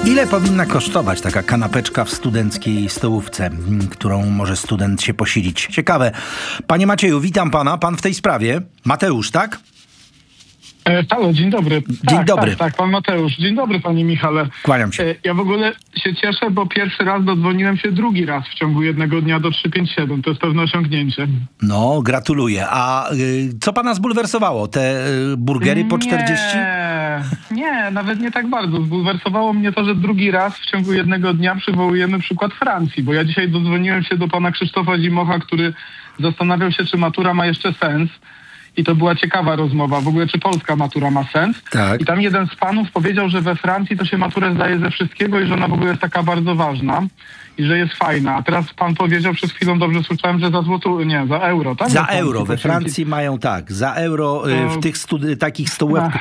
Ile powinna kosztować taka kanapeczka w studenckiej stołówce, którą może student się posilić? Ciekawe. Panie Macieju, witam pana. Pan w tej sprawie. Mateusz, tak? Halo, dzień dobry. Dzień dobry. Tak, pan Mateusz. Dzień dobry, panie Michale. Kłaniam się. Ja w ogóle się cieszę, bo pierwszy raz dodzwoniłem się drugi raz w ciągu jednego dnia do 357. To jest pewne osiągnięcie. No, gratuluję. A co pana zbulwersowało? Te burgery po 40? Nie, nawet nie tak bardzo. Zbulwersowało mnie to, że drugi raz w ciągu jednego dnia przywołujemy przykład Francji, bo ja dzisiaj dodzwoniłem się do pana Krzysztofa Zimocha, który zastanawiał się, czy matura ma jeszcze sens. I to była ciekawa rozmowa. W ogóle, czy polska matura ma sens? Tak. I tam jeden z panów powiedział, że we Francji to się maturę zdaje ze wszystkiego i że ona w ogóle jest taka bardzo ważna i że jest fajna. A teraz pan powiedział przed chwilą, dobrze słyszałem, że za euro, tak? Za euro. We Francji mają tak. Za euro w tych takich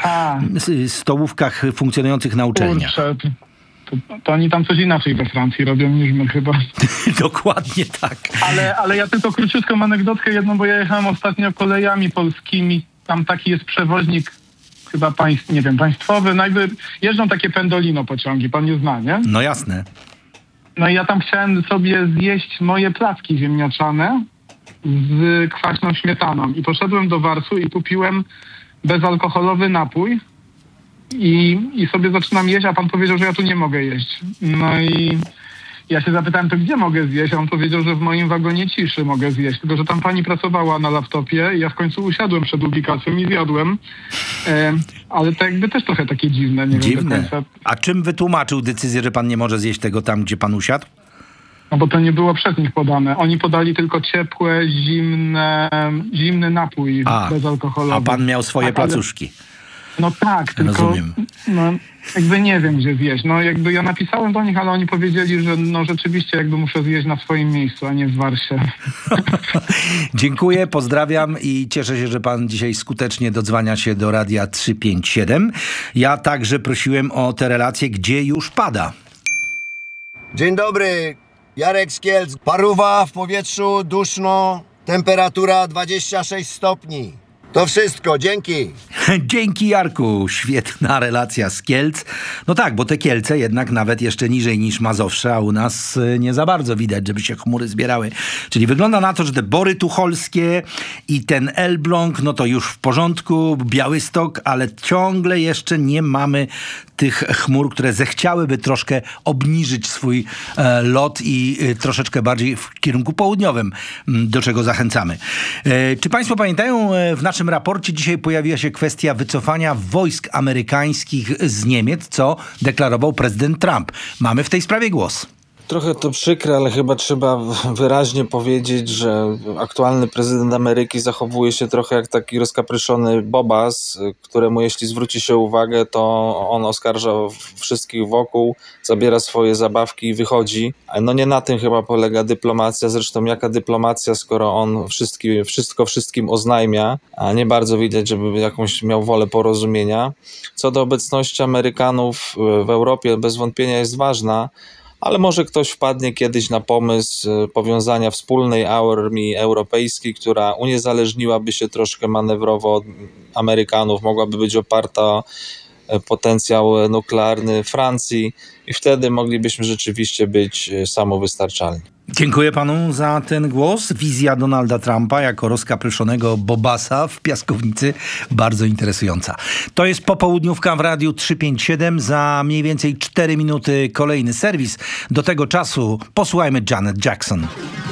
stołówkach funkcjonujących na uczelniach. Kurczę, to oni tam coś inaczej we Francji robią niż my chyba. Dokładnie tak. Ale ja tylko króciutką anegdotkę jedną, bo ja jechałem ostatnio kolejami polskimi. Tam taki jest przewoźnik chyba państwowy. No jakby jeżdżą takie pendolino pociągi, pan je zna, nie? No jasne. No i ja tam chciałem sobie zjeść moje placki ziemniaczane z kwaśną śmietaną. I poszedłem do Warsu i kupiłem bezalkoholowy napój. I sobie zaczynam jeść, a pan powiedział, że ja tu nie mogę jeść. No i ja się zapytałem, to gdzie mogę zjeść? A on powiedział, że w moim wagonie ciszy mogę zjeść. Tylko że tam pani pracowała na laptopie i ja w końcu usiadłem przed ubikacją i zjadłem. Ale to jakby też trochę takie dziwne. Nie Dziwne. wiem do końca. A czym wytłumaczył decyzję, że pan nie może zjeść tego tam, gdzie pan usiadł? No bo to nie było przez nich podane. Oni podali tylko ciepłe, zimny napój bezalkoholowy. A pan miał swoje placuszki. No tak, tylko rozumiem. No, jakby nie wiem, gdzie zjeść. No jakby ja napisałem do nich, ale oni powiedzieli, że no rzeczywiście jakby muszę zjeść na swoim miejscu, a nie w Warsie. Dziękuję, pozdrawiam i cieszę się, że pan dzisiaj skutecznie dodzwania się do Radia 357. Ja także prosiłem o te relacje, gdzie już pada. Dzień dobry, Jarek z Kielc. Paruwa w powietrzu, duszno, temperatura 26 stopni. To wszystko, dzięki. Dzięki, Jarku. Świetna relacja z Kielc. No tak, bo te Kielce jednak nawet jeszcze niżej niż Mazowsze, a u nas nie za bardzo widać, żeby się chmury zbierały. Czyli wygląda na to, że te Bory Tucholskie i ten Elbląg, no to już w porządku, Białystok, ale ciągle jeszcze nie mamy tych chmur, które zechciałyby troszkę obniżyć swój lot i troszeczkę bardziej w kierunku południowym, do czego zachęcamy. Czy państwo pamiętają, w naszym raporcie dzisiaj pojawiła się kwestia wycofania wojsk amerykańskich z Niemiec, co deklarował prezydent Trump. Mamy w tej sprawie głos. Trochę to przykre, ale chyba trzeba wyraźnie powiedzieć, że aktualny prezydent Ameryki zachowuje się trochę jak taki rozkapryszony bobas, któremu jeśli zwróci się uwagę, to on oskarża wszystkich wokół, zabiera swoje zabawki i wychodzi. No nie na tym chyba polega dyplomacja, zresztą jaka dyplomacja, skoro on wszystko wszystkim oznajmia, a nie bardzo widać, żeby jakąś miał wolę porozumienia. Co do obecności Amerykanów w Europie, bez wątpienia jest ważna, ale może ktoś wpadnie kiedyś na pomysł powiązania wspólnej armii europejskiej, która uniezależniłaby się troszkę manewrowo od Amerykanów, mogłaby być oparta o potencjał nuklearny Francji i wtedy moglibyśmy rzeczywiście być samowystarczalni. Dziękuję panu za ten głos. Wizja Donalda Trumpa jako rozkapryszonego bobasa w piaskownicy bardzo interesująca. To jest popołudniówka w Radiu 357. Za mniej więcej 4 minuty kolejny serwis. Do tego czasu posłuchajmy Janet Jackson.